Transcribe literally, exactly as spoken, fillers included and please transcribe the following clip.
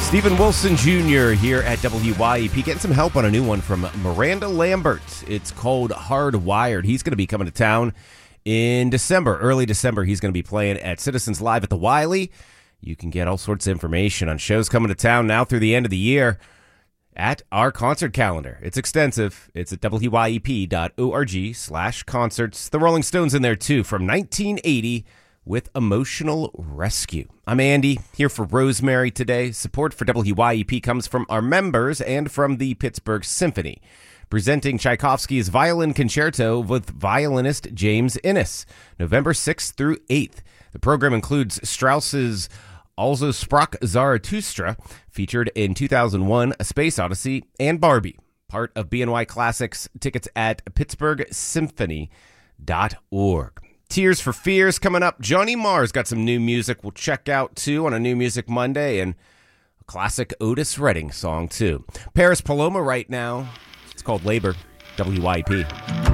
Steven Wilson Junior here at W Y E P, getting some help on a new one from Miranda Lambert. It's called Hardwired. He's going to be coming to town in December, early December. He's going to be playing at Citizens Live at the Wiley. You can get all sorts of information on shows coming to town now through the end of the year at our concert calendar. It's extensive. It's at W Y E P dot org slash concerts. The Rolling Stones in there, too, from nineteen eighty with Emotional Rescue. I'm Andy, here for Rosemary today. Support for W Y E P comes from our members and from the Pittsburgh Symphony, presenting Tchaikovsky's Violin Concerto with violinist James Innes, November sixth through eighth. The program includes Strauss's Also Sprach Zarathustra, featured in two thousand one, A Space Odyssey, and Barbie, part of B N Y Classics. Tickets at pittsburgh symphony dot org. Tears for Fears coming up. Johnny Marr's got some new music we'll check out, too, on a New Music Monday, and a classic Otis Redding song, too. Paris Paloma right now. It's called Labor. W Y P.